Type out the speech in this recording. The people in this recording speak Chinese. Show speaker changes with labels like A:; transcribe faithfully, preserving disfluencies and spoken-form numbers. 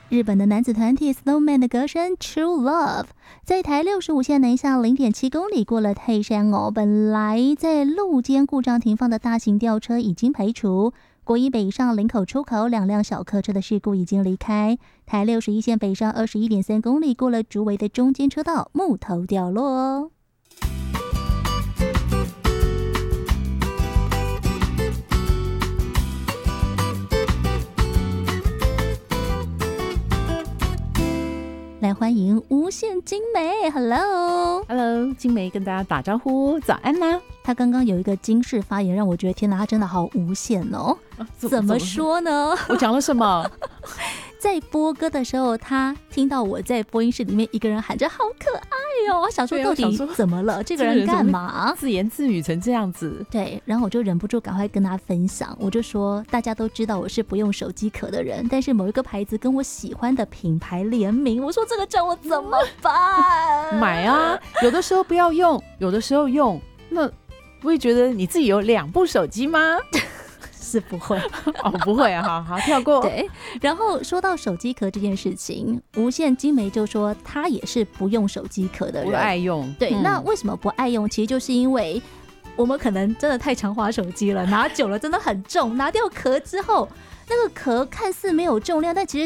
A: 日本的男子团体 Snowman 的歌声 True Love 在台六十五线南下 零点七公里过了泰山哦，本来在路肩故障停放的大型吊车已经排除，国一北上林口出口两辆小客车的事故已经离开，台六十一线北上 二十一点三公里过了竹围的中间车道木头掉落哦。来欢迎无限精美 ，Hello
B: Hello， 精美跟大家打招呼，早安啦！
A: 他刚刚有一个惊世发言，让我觉得天哪，他真的好无限哦。啊、怎, 怎么说呢？
B: 我讲了什么？
A: 在播歌的时候，他听到我在播音室里面一个人喊着好可爱哦，我想说到底怎么了？这个人干嘛？
B: 自言自语成这样子。
A: 对，然后我就忍不住赶快跟他分享，我就说大家都知道我是不用手机壳的人，但是某一个牌子跟我喜欢的品牌联名，我说这个叫我怎么办？
B: 买啊，有的时候不要用，有的时候用，那不会觉得你自己有两部手机吗？
A: 是不会
B: 哦，不会啊，好好跳过。
A: 对，然后说到手机壳这件事情，无限精美就说他也是不用手机壳的人，
B: 不爱用。
A: 对、嗯，那为什么不爱用？其实就是因为我们可能真的太常滑手机了，拿久了真的很重，拿掉壳之后，那个壳看似没有重量，但其实